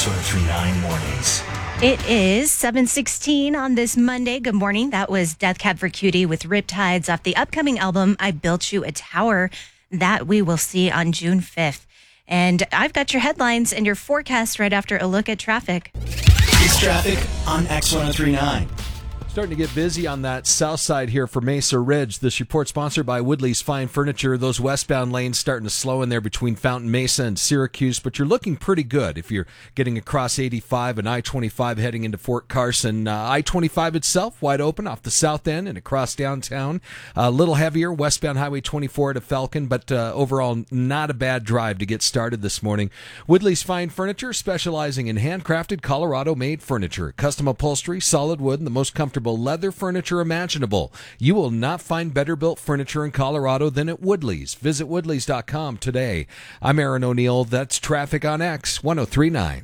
X1039 Mornings. It is 7:16 on this Monday. Good morning. That was Death Cab for Cutie with Riptides off the upcoming album, I Built You a Tower, that we will see on June 5th. And I've got your headlines and your forecast right after a look at traffic. It's traffic on X1039. Starting to get busy on that south side here for Mesa Ridge. This report sponsored by Woodley's Fine Furniture. Those westbound lanes starting to slow in there between Fountain Mesa and Syracuse, but you're looking pretty good if you're getting across 85 and I-25 heading into Fort Carson. I-25 itself wide open off the south end and across downtown. A little heavier westbound Highway 24 to Falcon, but overall not a bad drive to get started this morning. Woodley's Fine Furniture, specializing in handcrafted Colorado-made furniture, custom upholstery, solid wood, and the most comfortable leather furniture imaginable. You will not find better built furniture in Colorado than at Woodley's. Visit woodleys.com today. I'm Aaron O'Neill. That's traffic on X1039.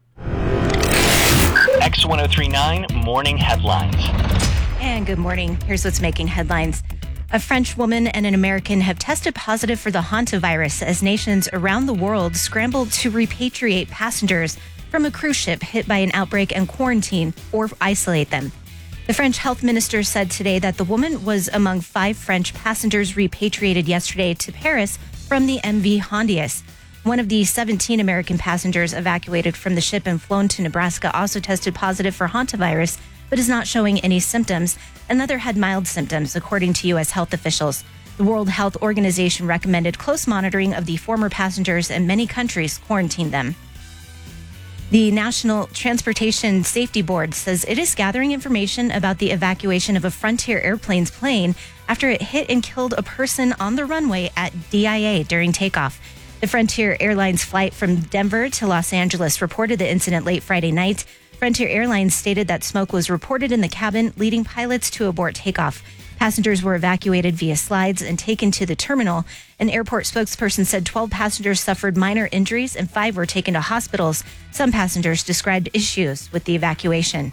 X1039 Morning Headlines. And good morning. Here's what's making headlines. A French woman and an American have tested positive for the hantavirus as nations around the world scramble to repatriate passengers from a cruise ship hit by an outbreak and quarantine or isolate them. The French health minister said today that the woman was among 5 French passengers repatriated yesterday to Paris from the MV Hondius. One of the 17 American passengers evacuated from the ship and flown to Nebraska also tested positive for hantavirus, but is not showing any symptoms. Another had mild symptoms, according to U.S. health officials. The World Health Organization recommended close monitoring of the former passengers, and many countries quarantined them. The National Transportation Safety Board says it is gathering information about the evacuation of a Frontier Airlines plane after it hit and killed a person on the runway at DIA during takeoff. The Frontier Airlines flight from Denver to Los Angeles reported the incident late Friday night. Frontier Airlines stated that smoke was reported in the cabin, leading pilots to abort takeoff. Passengers were evacuated via slides and taken to the terminal. An airport spokesperson said 12 passengers suffered minor injuries and 5 were taken to hospitals. Some passengers described issues with the evacuation.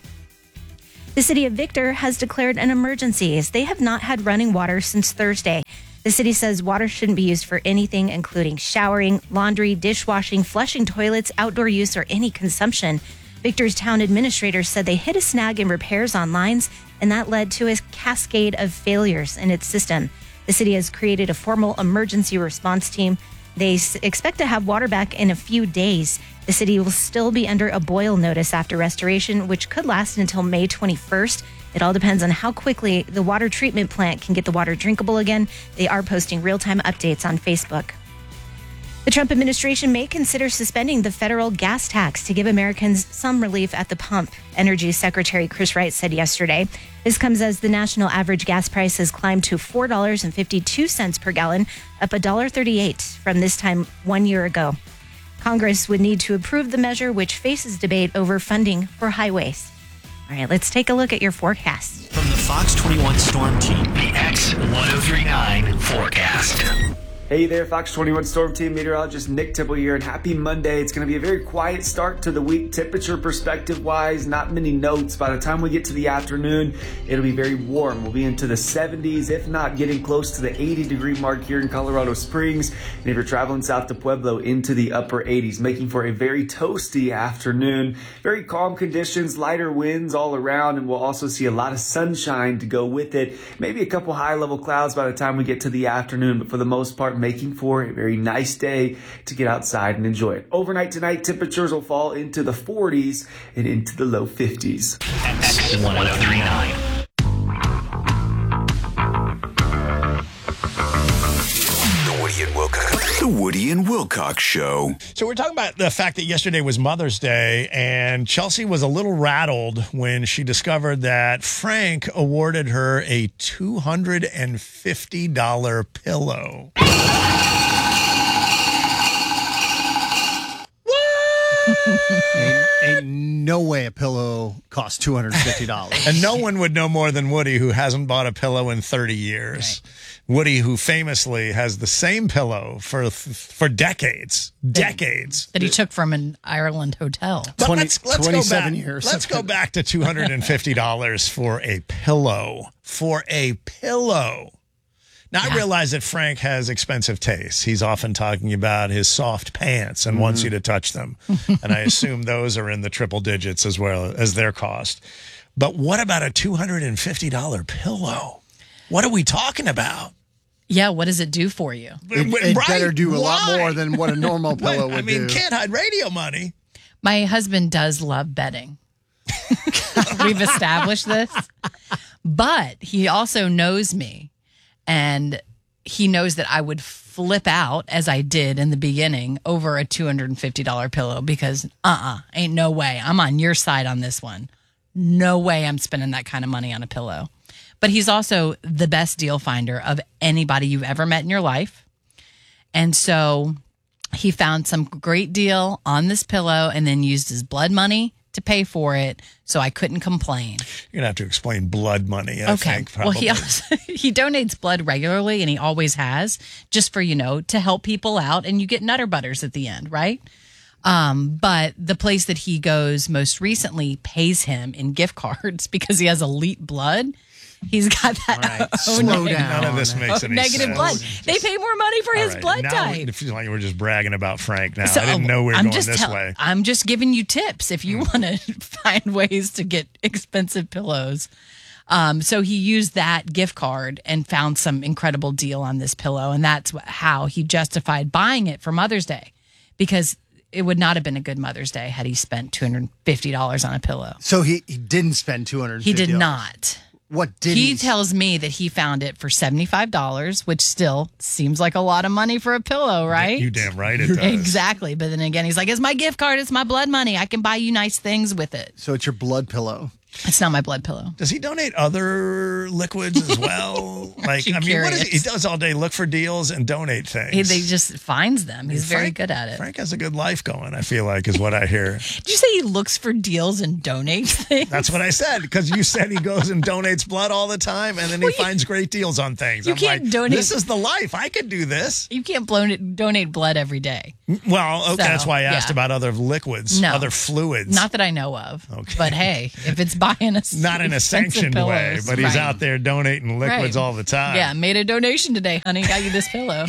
The city of Victor has declared an emergency as they have not had running water since Thursday. The city says water shouldn't be used for anything, including showering, laundry, dishwashing, flushing toilets, outdoor use, or any consumption. Victor's town administrators said they hit a snag in repairs on lines, and that led to a cascade of failures in its system. The city has created a formal emergency response team. They expect to have water back in a few days. The city will still be under a boil notice after restoration, which could last until May 21st. It all depends on how quickly the water treatment plant can get the water drinkable again. They are posting real-time updates on Facebook. The Trump administration may consider suspending the federal gas tax to give Americans some relief at the pump, Energy Secretary Chris Wright said yesterday. This comes as the national average gas price has climbed to $4.52 per gallon, up $1.38 from this time 1 year ago. Congress would need to approve the measure, which faces debate over funding for highways. All right, let's take a look at your forecast. From the Fox 21 Storm Team, the X1039 forecast. Hey there, Fox 21 Storm Team meteorologist Nick Tibble here, and happy Monday. It's going to be a very quiet start to the week, temperature perspective-wise, not many notes. By the time we get to the afternoon, it'll be very warm. We'll be into the 70s, if not getting close to the 80-degree mark here in Colorado Springs. And if you're traveling south to Pueblo, into the upper 80s, making for a very toasty afternoon. Very calm conditions, lighter winds all around, and we'll also see a lot of sunshine to go with it. Maybe a couple high-level clouds by the time we get to the afternoon, but for the most part, making for a very nice day to get outside and enjoy it. Overnight tonight, temperatures will fall into the 40s and into the low 50s. X1039. The Woody and Wilcox Show. So we're talking about the fact that yesterday was Mother's Day, and Chelsea was a little rattled when she discovered that Frank awarded her a $250 pillow. Ain't no way a pillow costs $250. And no one would know more than Woody, who hasn't bought a pillow in 30 years. Right. Woody, who famously has the same pillow for decades. That he took from an Ireland hotel. But let's 27 go back. years. Let's go back to $250 for a pillow. For a pillow. Now, I realize that Frank has expensive tastes. He's often talking about his soft pants and wants you to touch them. And I assume those are in the triple digits as well as their cost. But what about a $250 pillow? What are we talking about? Yeah, what does it do for you? It Right? better do a lot Why? more than what a normal pillow would I mean, do. can't hide radio money. My husband does love bedding. We've established this. But he also knows me, and he knows that I would flip out, as I did in the beginning, over a $250 pillow because ain't no way. I'm on your side on this one. No way I'm spending that kind of money on a pillow. But he's also the best deal finder of anybody you've ever met in your life. And so he found some great deal on this pillow and then used his blood money to pay for it, so I couldn't complain. You're going to have to explain blood money, I think, Well, probably. he also, he donates blood regularly, and he always has, just for, to help people out, and you get Nutter Butters at the end, right? But the place that he goes most recently pays him in gift cards because he has elite blood. He's got that. All right, slow down. None of this makes any negative sense. blood. They pay more money for All his right, blood now type. It feels like we're just bragging about Frank now. So, I didn't know we were I'm going just this way. I'm just giving you tips if you want to find ways to get expensive pillows. So he used that gift card and found some incredible deal on this pillow, and that's how he justified buying it for Mother's Day, because it would not have been a good Mother's Day had he spent $250 on a pillow. So he didn't spend $250. He did not. What did He tells me that he found it for $75, which still seems like a lot of money for a pillow, right? You damn right it does. Exactly. But then again, he's like, it's my gift card. It's my blood money. I can buy you nice things with it. So it's your blood pillow. It's not my blood pillow. Does he donate other liquids as well? Like, I mean, what is he? He does all day, look for deals and donate things. They just finds them. He's very good at it. Frank has a good life going, I feel like, is what I hear. Did you say he looks for deals and donates things? That's what I said, because you said he goes and donates blood all the time, and then he finds great deals on things. You I'm can't like, donate- this is the life. I could do this. You can't donate blood every day. Well, okay, So, that's why I asked yeah. about other liquids, No. other fluids. Not that I know of. Okay. But hey, if it's buying us Not in a expensive sanctioned way, pillows, but he's right. out there donating liquids Right. all the time. Yeah, made a donation today, honey. Got you this pillow.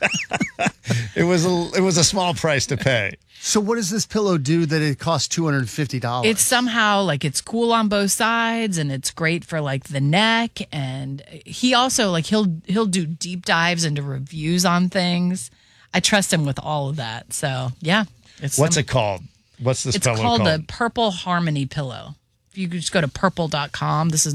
It was a small price to pay. So what does this pillow do that it costs $250? It's somehow like it's cool on both sides, and it's great for like the neck. And he also he'll do deep dives into reviews on things. I trust him with all of that. So yeah, What's it called? What's this It's pillow called called? the Purple Harmony pillow. If you could just go to purple.com, this is